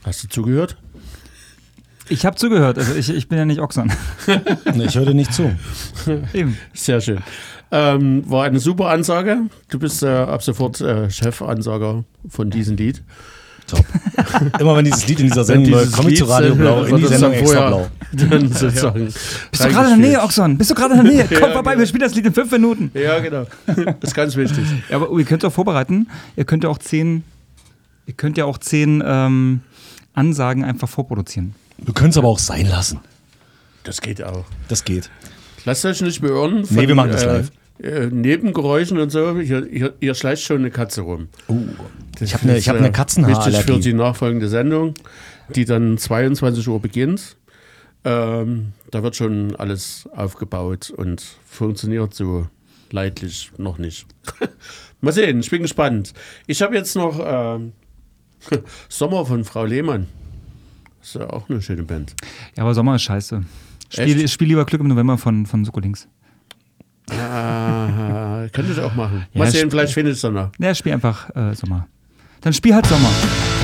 Hast du zugehört? Ich habe zugehört, also ich bin ja nicht Oxon. Ich höre dir nicht zu. Eben. Sehr schön. War eine super Ansage. Du bist ab sofort Chefansager von diesem Lied. Top. Immer wenn dieses Lied in dieser Sendung läuft, komme ich zu Radio Blau, in die Sendung extra blau. Dann sozusagen Bist du gerade in der Nähe, Oxon? Bist du gerade in der Nähe? Komm vorbei, wir spielen das Lied in 5 Minuten. Ja, genau. Das ist ganz wichtig. Ja, aber ihr könnt auch vorbereiten. Ihr könnt ja auch 10 Ansagen einfach vorproduzieren. Du könntest aber auch sein lassen. Das geht auch. Das geht. Lasst euch nicht beirren von Nee, wir machen das live. Nebengeräuschen und so. Ihr schleicht schon eine Katze rum. Ich habe eine Katzenhaarallergie. Wichtig für die nachfolgende Sendung, die dann 22 Uhr beginnt. Da wird schon alles aufgebaut und funktioniert so leidlich noch nicht. Mal sehen, ich bin gespannt. Ich habe jetzt noch Sommer von Frau Lehmann. Das ist ja auch eine schöne Band. Ja, aber Sommer ist scheiße. Spiel lieber Glück im November von Sukolings. Könnte ich auch machen. Mal sehen, vielleicht findet es dann noch. Ja, spiel einfach Sommer. Dann spiel halt Sommer.